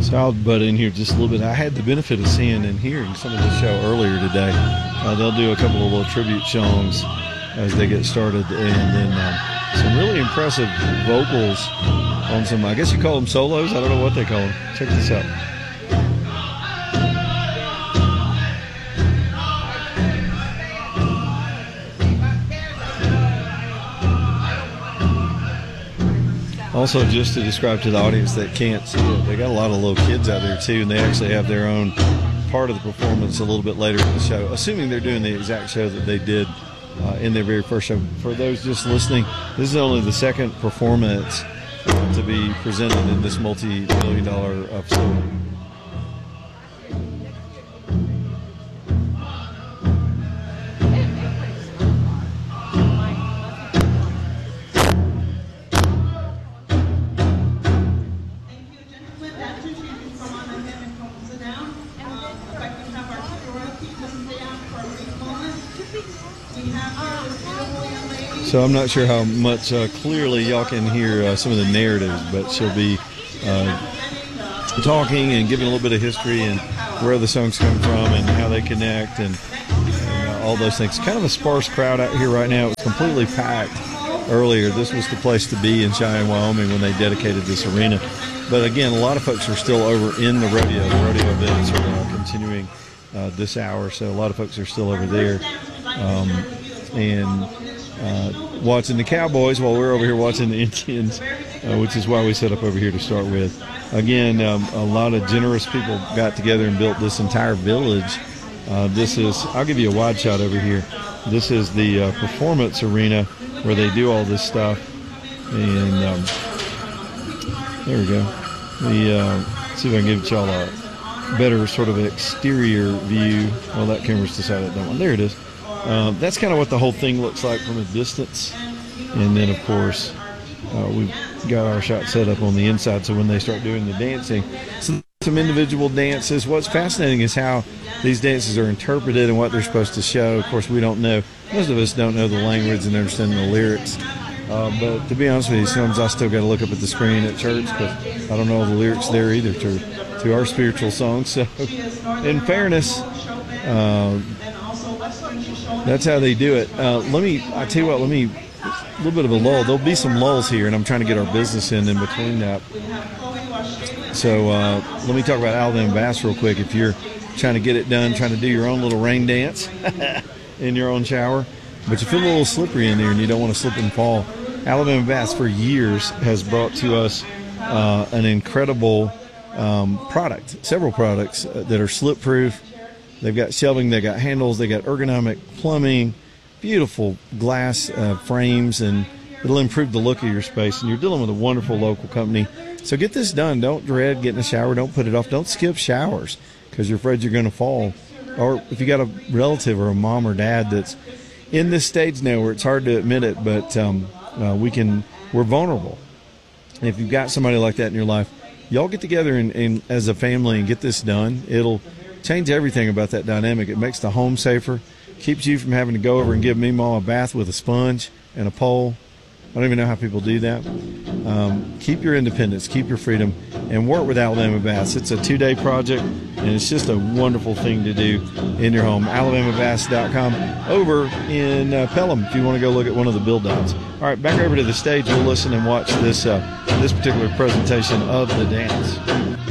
So I'll butt in here just a little bit. I had the benefit of seeing and hearing some of the show earlier today. They'll do a couple of little tribute songs as they get started, and then some really impressive vocals on some, I guess you call them solos. I don't know what they call them. Check this out. Also, just to describe to the audience that can't see it, they got a lot of little kids out there too, and they actually have their own part of the performance a little bit later in the show, assuming they're doing the exact show that they did in their very first show. For those just listening, this is only the second performance to be presented in this multi-million-dollar facility. So I'm not sure how much clearly y'all can hear some of the narratives, but she'll be talking and giving a little bit of history and where the songs come from and how they connect and all those things. Kind of a sparse crowd out here right now. It was completely packed earlier. This was the place to be in Cheyenne, Wyoming when they dedicated this arena. But again, a lot of folks are still over in the rodeo. The rodeo events are continuing this hour, so a lot of folks are still over there. Watching the Cowboys while we're over here watching the Indians, which is why we set up over here to start with. Again, a lot of generous people got together and built this entire village. This is, I'll give you a wide shot over here. This is the performance arena where they do all this stuff. And there we go. See if I can give y'all a better sort of exterior view. Well, that camera's decided that one. There it is. That's kind of what the whole thing looks like from a distance. And then, of course, we've got our shot set up on the inside, so when they start doing the dancing, some individual dances. What's fascinating is how these dances are interpreted and what they're supposed to show. Of course, we don't know. Most of us don't know the language and understand the lyrics. But to be honest with you, sometimes I still got to look up at the screen at church because I don't know all the lyrics there either to our spiritual songs. So, in fairness, that's how they do it. A little bit of a lull. There'll be some lulls here, and I'm trying to get our business in between that. So let me talk about Alabama Bass real quick. If you're trying to get it done, trying to do your own little rain dance in your own shower, but you feel a little slippery in there and you don't want to slip and fall, Alabama Bass for years has brought to us an incredible product, several products that are slip-proof. They've got shelving, they got handles, they got ergonomic plumbing, beautiful glass frames, and it'll improve the look of your space. And you're dealing with a wonderful local company. So get this done. Don't dread getting a shower. Don't put it off. Don't skip showers because you're afraid you're going to fall. Or if you got a relative or a mom or dad that's in this stage now where it's hard to admit it, but we're vulnerable. And if you've got somebody like that in your life, y'all get together and as a family and get this done. It'll change everything about that dynamic. It makes the home safer, keeps you from having to go over and give Meemaw a bath with a sponge and a pole. I don't even know how people do that. Keep your independence, keep your freedom, and work with Alabama Bass. It's a 2-day project, and it's just a wonderful thing to do in your home. AlabamaBass.com over in Pelham if you want to go look at one of the build-outs. All right, back over to the stage. We'll listen and watch this particular presentation of the dance.